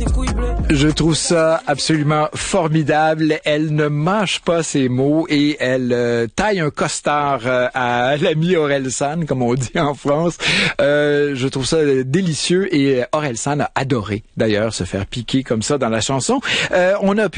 tes couilles bleues. Je trouve ça absolument formidable. Elle ne mâche pas ses mots et elle taille un costard à l'ami Orelsan, comme on dit en France. Je trouve ça délicieux et Orelsan a adoré d'ailleurs se faire piquer comme ça dans la chanson. On a pu